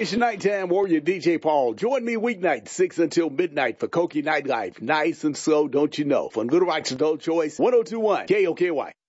It's your nighttime warrior, DJ Paul. Join me weeknight, 6 until midnight for Koki Nightlife. Nice and slow, don't you know? From Little Rock's Adult Choice, 1021 KOKY.